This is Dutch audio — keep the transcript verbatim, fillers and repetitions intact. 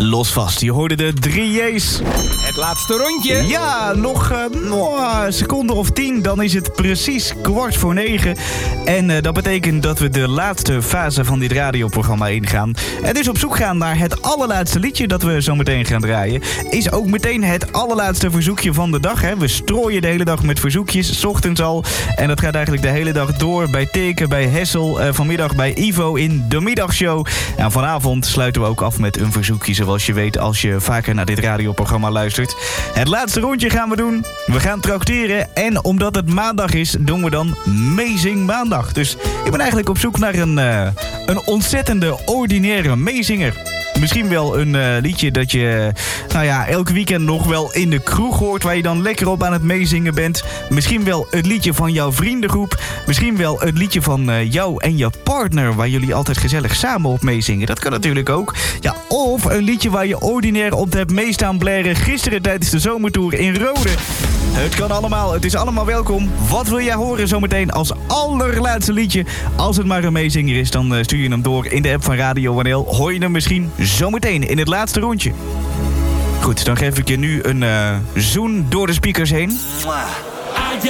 Los vast, je hoorde de drie J's. Het laatste rondje. Ja, nog uh, oh, een seconde of tien, dan is het precies kwart voor negen. En uh, dat betekent dat we de laatste fase van dit radioprogramma ingaan. En dus op zoek gaan naar het allerlaatste liedje dat we zo meteen gaan draaien. Is ook meteen het allerlaatste verzoekje van de dag. Hè. We strooien de hele dag met verzoekjes, 's ochtends al. En dat gaat eigenlijk de hele dag door bij Teken, bij Hessel. Uh, vanmiddag bij Ivo in de middagshow. En vanavond sluiten we ook af met een verzoekje, zoals je weet als je vaker naar dit radioprogramma luistert. Het laatste rondje gaan we doen. We gaan trakteren. En omdat het maandag is, doen we dan Meezing Maandag. Dus ik ben eigenlijk op zoek naar een, uh, een ontzettende ordinaire meezinger. Misschien wel een uh, liedje dat je, nou ja, elk weekend nog wel in de kroeg hoort, waar je dan lekker op aan het meezingen bent. Misschien wel het liedje van jouw vriendengroep. Misschien wel het liedje van uh, jou en je partner, waar jullie altijd gezellig samen op meezingen. Dat kan natuurlijk ook. Ja, of een liedje waar je ordinair op hebt meestaan blaren gisteren tijdens de zomertour in Rode. Het kan allemaal, het is allemaal welkom. Wat wil jij horen zometeen als allerlaatste liedje? Als het maar een meezinger is, dan uh, stuur je hem door in de app van Radio N L. Hoor je hem misschien zometeen in het laatste rondje. Goed, dan geef ik je nu een uh, zoen door de speakers heen.